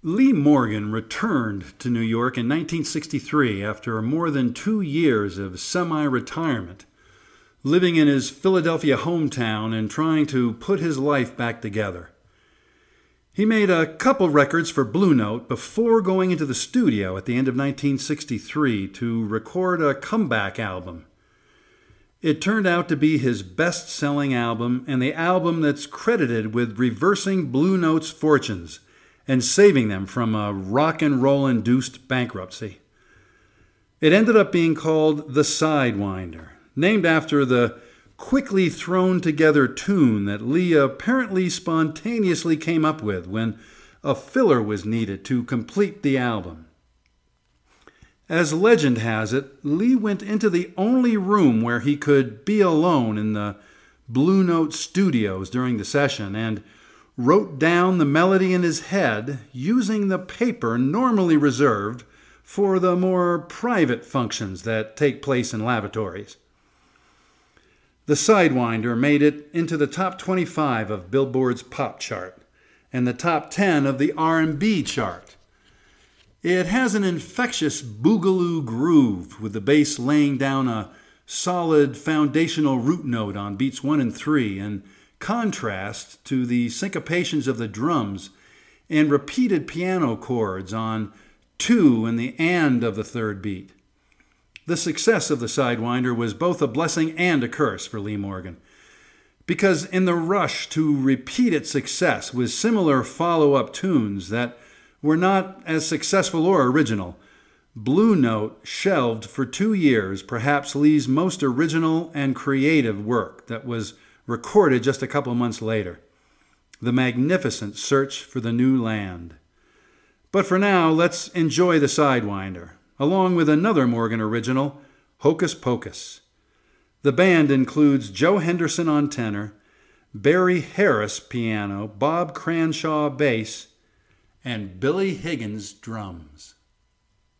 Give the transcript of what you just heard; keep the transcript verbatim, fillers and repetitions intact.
Lee Morgan returned to New York in nineteen sixty-three after more than two years of semi-retirement, living in his Philadelphia hometown and trying to put his life back together. He made a couple records for Blue Note before going into the studio at the end of nineteen sixty-three to record a comeback album. It turned out to be his best-selling album and the album that's credited with reversing Blue Note's fortunes and saving them from a rock and roll-induced bankruptcy. It ended up being called The Sidewinder, named after the quickly thrown-together tune that Lee apparently spontaneously came up with when a filler was needed to complete the album. As legend has it, Lee went into the only room where he could be alone in the Blue Note studios during the session and wrote down the melody in his head using the paper normally reserved for the more private functions that take place in lavatories. The Sidewinder made it into the top twenty-five of Billboard's pop chart and the top ten of the R and B chart. It has an infectious boogaloo groove, with the bass laying down a solid foundational root note on beats one and three, in contrast to the syncopations of the drums and repeated piano chords on two and the and of the third beat. The success of the Sidewinder was both a blessing and a curse for Lee Morgan, because in the rush to repeat its success with similar follow-up tunes that were not as successful or original, Blue Note shelved for two years perhaps Lee's most original and creative work that was recorded just a couple months later, the magnificent Search for the New Land. But for now, let's enjoy the Sidewinder, along with another Morgan original, Hocus Pocus. The band includes Joe Henderson on tenor, Barry Harris piano, Bob Cranshaw bass, and Billy Higgins drums.